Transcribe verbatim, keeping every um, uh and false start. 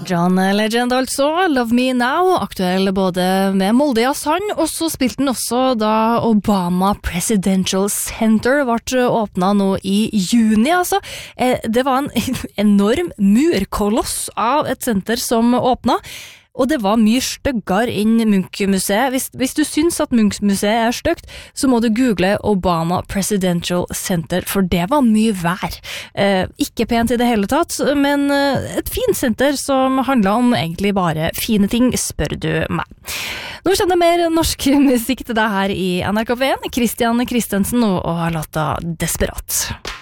John Legend altså, Love Me Now, aktuell både med Molde Jazz han, og så spilte den også da Obama Presidential Center ble åpnet nå i juni, altså. Det var en enorm murkoloss av et senter som åpnet, og det var mye styggere inn Munch-museet. Hvis, hvis du syns at Munch-museet er styggt, så må du google Obama Presidential Center, for det var mye vær. Eh, ikke pent i det hele tatt, men et fint senter som handlet om egentlig bare fine ting, spør du meg. Nå kommer det mer norsk musikk til deg her i N R K P en. Christian Christensen og, og låta Desperat.